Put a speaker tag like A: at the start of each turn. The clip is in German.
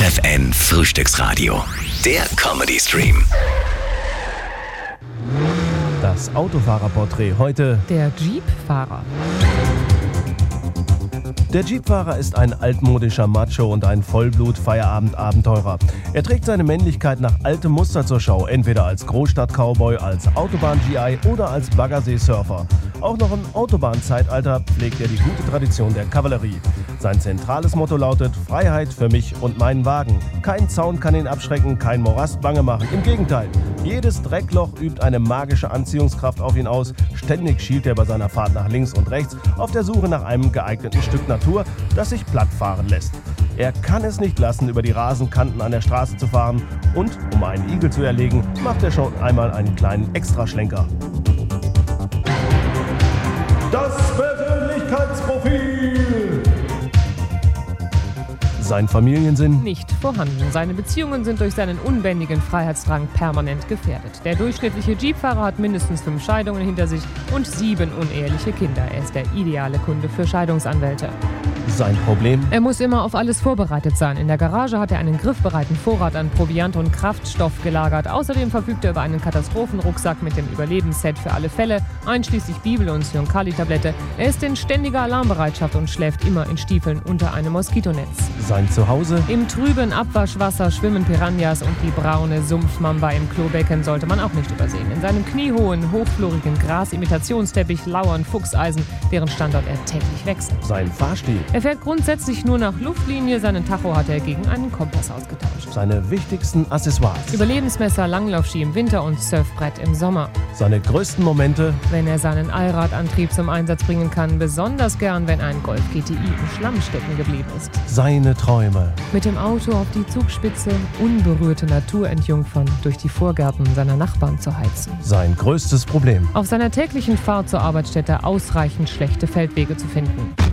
A: FFN Frühstücksradio. Der Comedy-Stream.
B: Das Autofahrerporträt heute.
C: Der Jeep-Fahrer.
B: Der Jeep-Fahrer ist ein altmodischer Macho und ein Vollblut-Feierabend-Abenteurer. Er trägt seine Männlichkeit nach altem Muster zur Schau, entweder als Großstadt-Cowboy, als Autobahn-GI oder als Baggersee-Surfer. Auch noch im Autobahnzeitalter pflegt er die gute Tradition der Kavallerie. Sein zentrales Motto lautet: Freiheit für mich und meinen Wagen. Kein Zaun kann ihn abschrecken, kein Morast bange machen. Im Gegenteil, jedes Dreckloch übt eine magische Anziehungskraft auf ihn aus. Ständig schielt er bei seiner Fahrt nach links und rechts auf der Suche nach einem geeigneten Stück Natur, das sich plattfahren lässt. Er kann es nicht lassen, über die Rasenkanten an der Straße zu fahren, und um einen Igel zu erlegen, macht er schon einmal einen kleinen Extraschlenker. Das Persönlichkeitsprofil. Sein Familiensinn
C: Nicht vorhanden. Seine Beziehungen sind durch seinen unbändigen Freiheitsdrang permanent gefährdet. Der durchschnittliche Jeep-Fahrer hat mindestens 5 Scheidungen hinter sich und 7 uneheliche Kinder. Er ist der ideale Kunde für Scheidungsanwälte.
B: Sein Problem:
C: Er muss immer auf alles vorbereitet sein. In der Garage hat er einen griffbereiten Vorrat an Proviant und Kraftstoff gelagert. Außerdem verfügt er über einen Katastrophenrucksack mit dem Überlebensset für alle Fälle, einschließlich Bibel- und Zyankali-Tablette. Er ist in ständiger Alarmbereitschaft und schläft immer in Stiefeln unter einem Moskitonetz.
B: Sein Zuhause:
C: Im trüben Abwaschwasser schwimmen Piranhas und die braune Sumpfmamba im Klobecken sollte man auch nicht übersehen. In seinem kniehohen, hochflorigen Gras-Imitationsteppich lauern Fuchseisen, deren Standort er täglich wechselt.
B: Sein Fahrstil:
C: Er fährt grundsätzlich nur nach Luftlinie, seinen Tacho hat er gegen einen Kompass ausgetauscht.
B: Seine wichtigsten Accessoires:
C: Überlebensmesser, Langlaufski im Winter und Surfbrett im Sommer.
B: Seine größten Momente:
C: Wenn er seinen Allradantrieb zum Einsatz bringen kann, besonders gern, wenn ein Golf GTI im Schlamm stecken geblieben ist.
B: seine Träume.
C: Mit dem Auto auf die Zugspitze unberührte Natur entjungfern, durch die Vorgärten seiner Nachbarn zu heizen.
B: Sein größtes Problem:
C: Auf seiner täglichen Fahrt zur Arbeitsstätte ausreichend schlechte Feldwege zu finden.